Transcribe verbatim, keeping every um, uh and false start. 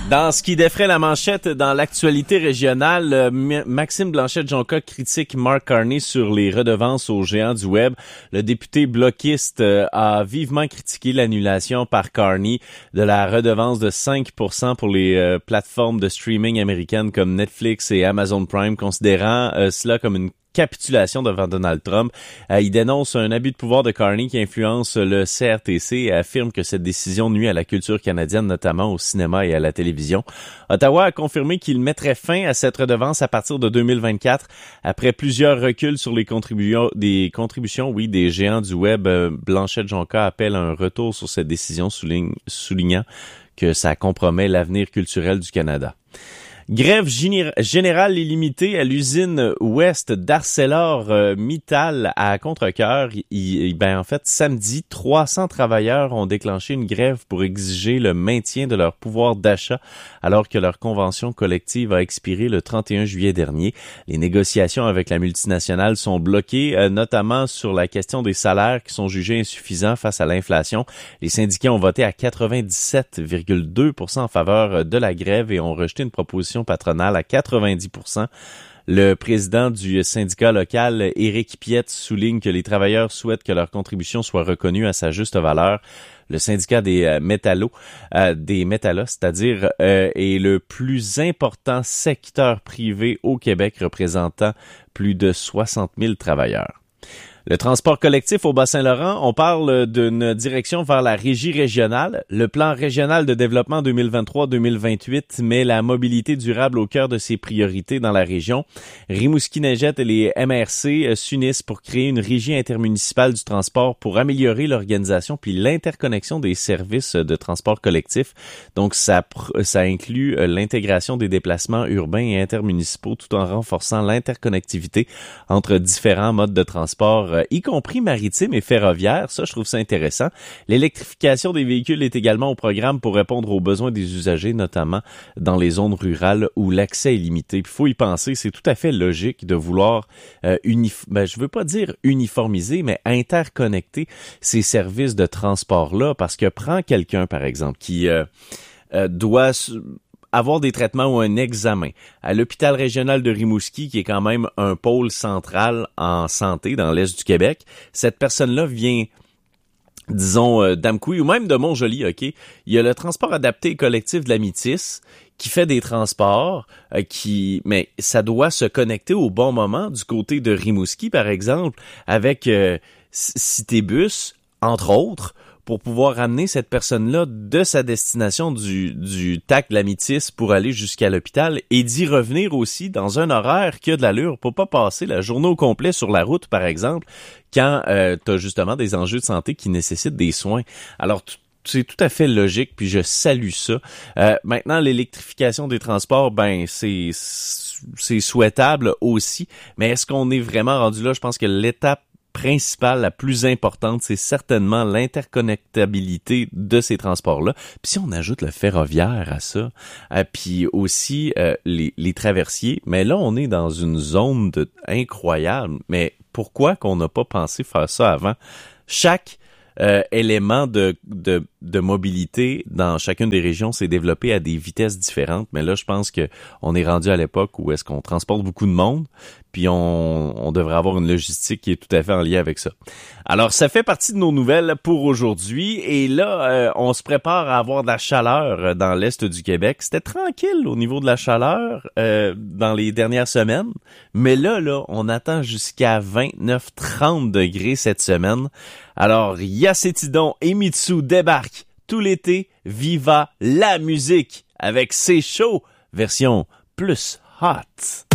Dans ce qui défrait la manchette dans l'actualité régionale, euh, Maxime Blanchet-Jonca critique Mark Carney sur les redevances aux géants du web. Le député bloquiste euh, a vivement critiqué l'annulation par Carney de la redevance de cinq pour cent pour les euh, plateformes de streaming américaines comme Netflix et Amazon Prime, considérant euh, cela comme une capitulation devant Donald Trump. Euh, il dénonce un abus de pouvoir de Carney qui influence le C R T C et affirme que cette décision nuit à la culture canadienne, notamment au cinéma et à la télévision. Ottawa a confirmé qu'il mettrait fin à cette redevance à partir de deux mille vingt-quatre après plusieurs reculs sur les contributions des contributions oui des géants du web. Euh, Blanchet-Jonca appelle à un retour sur cette décision, souligne, soulignant que ça compromet l'avenir culturel du Canada. Grève générale illimitée à l'usine ouest d'ArcelorMittal à Contrecœur. Il, ben en fait, samedi, trois cents travailleurs ont déclenché une grève pour exiger le maintien de leur pouvoir d'achat alors que leur convention collective a expiré le trente et un juillet dernier. Les négociations avec la multinationale sont bloquées, euh, notamment sur la question des salaires qui sont jugés insuffisants face à l'inflation. Les syndicats ont voté à quatre-vingt-dix-sept virgule deux pour cent en faveur de la grève et ont rejeté une proposition patronale à quatre-vingt-dix pour cent. Le président du syndicat local, Éric Piette, souligne que les travailleurs souhaitent que leur contribution soit reconnue à sa juste valeur. Le syndicat des euh, métallos, euh, des métallos, c'est-à-dire, euh, est le plus important secteur privé au Québec, représentant plus de soixante mille travailleurs. Le transport collectif au Bas-Saint-Laurent, on parle d'une direction vers la régie régionale. Le plan régional de développement deux mille vingt-trois deux mille vingt-huit met la mobilité durable au cœur de ses priorités dans la région. Rimouski-Neigette et les M R C s'unissent pour créer une régie intermunicipale du transport pour améliorer l'organisation puis l'interconnexion des services de transport collectif. Donc, ça, ça inclut l'intégration des déplacements urbains et intermunicipaux tout en renforçant l'interconnectivité entre différents modes de transport, y compris maritime et ferroviaire. Ça, je trouve ça intéressant. L'électrification des véhicules est également au programme pour répondre aux besoins des usagers, notamment dans les zones rurales où l'accès est limité. Il faut y penser, c'est tout à fait logique de vouloir, euh, unif- ben, je veux pas dire uniformiser, mais interconnecter ces services de transport-là, parce que prends quelqu'un, par exemple, qui euh, euh, doit... avoir des traitements ou un examen à l'hôpital régional de Rimouski, qui est quand même un pôle central en santé dans l'est du Québec. Cette personne-là vient, disons, euh, d'Amqui ou même de Montjoly, OK? Il y a le transport adapté et collectif de la Métis qui fait des transports, euh, qui, mais ça doit se connecter au bon moment du côté de Rimouski, par exemple, avec euh, Citébus, entre autres, pour pouvoir amener cette personne-là de sa destination du, du T A C de la Métis pour aller jusqu'à l'hôpital et d'y revenir aussi dans un horaire qui a de l'allure pour pas passer la journée au complet sur la route, par exemple, quand euh, tu as justement des enjeux de santé qui nécessitent des soins. Alors, t- c'est tout à fait logique, puis je salue ça. Euh, maintenant, l'électrification des transports, ben, c'est, c'est souhaitable aussi, mais est-ce qu'on est vraiment rendu là? Je pense que l'étape principale, la plus importante, c'est certainement l'interconnectabilité de ces transports-là. Puis si on ajoute le ferroviaire à ça, euh, puis aussi euh, les, les traversiers, mais là, on est dans une zone de, incroyable. Mais pourquoi qu'on n'a pas pensé faire ça avant? Chaque euh, élément de, de, de mobilité dans chacune des régions s'est développé à des vitesses différentes. Mais là, je pense que on est rendu à l'époque où est-ce qu'on transporte beaucoup de monde, puis on, on devrait avoir une logistique qui est tout à fait en lien avec ça. Alors, ça fait partie de nos nouvelles pour aujourd'hui. Et là, euh, on se prépare à avoir de la chaleur dans l'est du Québec. C'était tranquille au niveau de la chaleur euh, dans les dernières semaines. Mais là, là, on attend jusqu'à vingt-neuf à trente degrés cette semaine. Alors, Yacétidon et Mitsu débarquent tout l'été. Viva la musique avec C'est chaud, version plus hot.